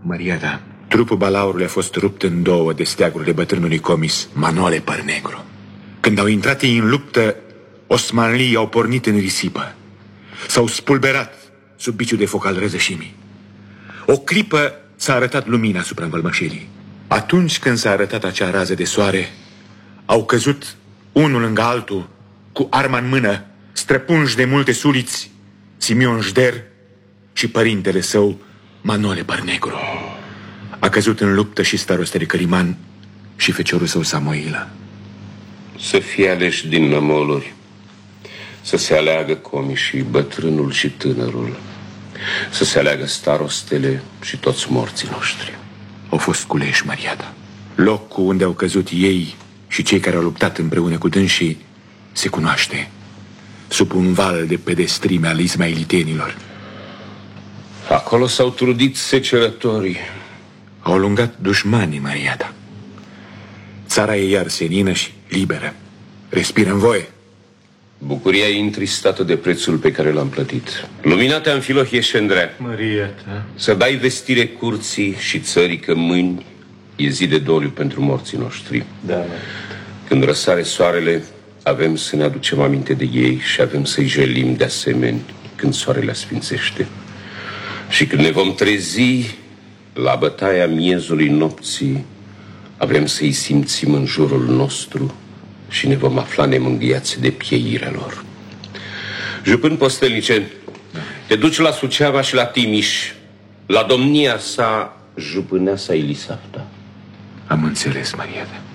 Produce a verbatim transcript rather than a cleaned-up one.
Mariada, trupul balaurului a fost rupt în două de steagurile bătrânului comis Manole Părnegru. Când au intrat ei în luptă, osmanlii au pornit în risipă. S-au spulberat sub biciul de foc al răzășimii. O clipă s-a arătat lumina asupra învălmășirii. Atunci când s-a arătat acea rază de soare, au căzut unul lângă altul, cu arma în mână, străpunși de multe suliți, Simion Jder și părintele său, Manole Părnegru. A căzut în luptă și starostele Căriman și feciorul său Samoila. Să fie aleși din nămoluri, să se aleagă comișii, bătrânul și tânărul, să se aleagă starostele și toți morții noștri. Au fost culeși, Mariada. Locul unde au căzut ei și cei care au luptat împreună cu dânsii se cunoaște, sub un val de pedestrime al ismailitenilor. Acolo s-au trudit secerătorii. Au alungat dușmanii, Mariada. Țara e iar senină și liberă. Respiră în voie. Bucuria e întristată de prețul pe care l-am plătit. Luminate Amfilohie Șendrea, Mariada, să dai vestire curții și țării că mâini e zi de doliu pentru morții noștri. Da. Când răsare soarele, avem să ne aducem aminte de ei și avem să-i jelim de asemenea când soarele asfințește. Și când ne vom trezi la bătaia miezului nopții, avem să-i simțim în jurul nostru și ne vom afla nemângâiați de pieirea lor. Jupân postelnice, te duci la Suceava și la Timiș, la domnia sa, jupâneasa Elisafta. Am înțeles, Mariada.